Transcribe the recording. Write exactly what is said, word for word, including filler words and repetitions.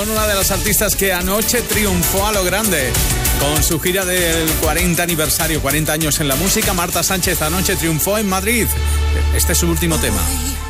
Una de las artistas que anoche triunfó a lo grande con su gira del cuarenta aniversario, cuarenta años en la música. Marta Sánchez anoche triunfó en Madrid. Este es su último tema.